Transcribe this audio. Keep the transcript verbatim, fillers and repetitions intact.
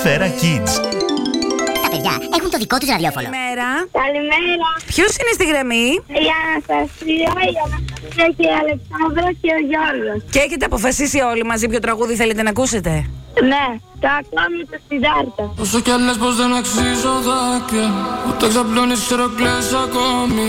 Φέρα Kids. Τα παιδιά έχουν το δικό τους ραδιόφωνο. Καλημέρα. Καλημέρα. Ποιος είναι στη γραμμή? Η Αναστασία, η Αναστασία και η Αλεξάνδρα και ο Γιώργος. Και έχετε αποφασίσει όλοι μαζί ποιο τραγούδι θέλετε να ακούσετε? Ναι, το ακόμη το Σιδάρτα. Όσο κι αν λες πως δεν αξίζω δάκρυα, ούτε ξαπλώνεις ξέρω κλαις ακόμη.